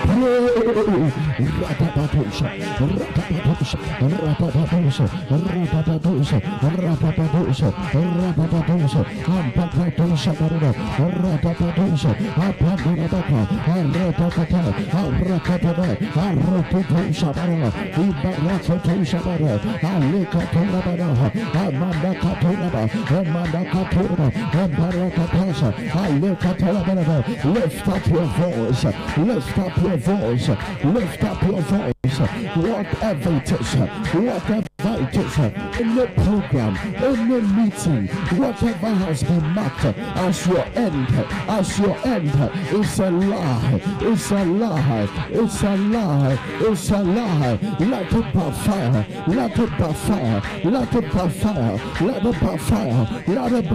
Ratabadosa, Ratabadosa, Ratabadosa, Ratabadosa, Ratabadosa, Ratabadosa, Ampadosa, Ratabadosa, Apandirabaka, Aratakata, Arakataba, Aratutosa, Ibaratosa, Alekatorabara, Amandakatoraba, Amandakatoraba, Ambarakatasa, Alekatorabara. Lift up your voice, lift up your voice, lift up your voice, whatever it is, whatever it is, in the program, in the meeting, whatever has been marked as your end, it's a lie, it's a lie, it's a lie, it's a lie. Let it backfire, let it backfire, let it backfire, let it backfire, let it